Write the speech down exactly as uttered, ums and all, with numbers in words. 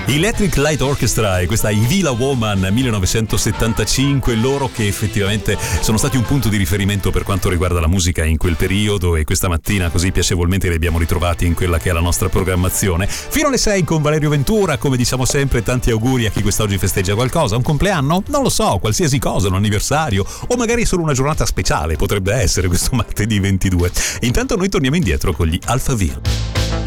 Electric Light Orchestra e questa I Vila Woman millenovecentosettantacinque, loro che effettivamente sono stati un punto di riferimento per quanto riguarda la musica in quel periodo, e questa mattina così piacevolmente li abbiamo ritrovati in quella che è la nostra programmazione fino alle sei con Valerio Ventura. Come diciamo sempre, tanti auguri a chi quest'oggi festeggia qualcosa, un compleanno, non lo so, qualsiasi cosa, un anniversario o magari solo una giornata speciale potrebbe essere questo martedì ventidue. Intanto noi torniamo indietro con gli Alphaville.